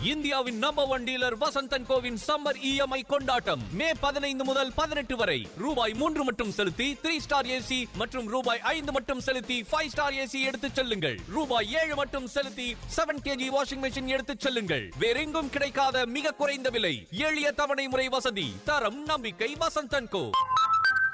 இந்தியாவின் number 1 dealer Vasanthan CoWIN summer EMI கொண்டாட்டம் மே 15 முதல் 18 வரை ரூபாய் 3 மட்டும் செலுத்தி 3 ஸ்டார் ஏசி மற்றும் ரூபாய் 5 மட்டும் செலுத்தி 5 ஸ்டார் ஏசி எடுத்துச் செல்லுங்கள். ரூபாய் 7 மட்டும் செலுத்தி 7 kg வாஷிங் மெஷின் எடுத்துச் செல்லுங்கள். வேறெங்கும் கிடைக்காத மிக குறைந்த விலை, எளிய தவணை முறை வசதி, தரம் நம்பிக்கை வசந்தன் கோ.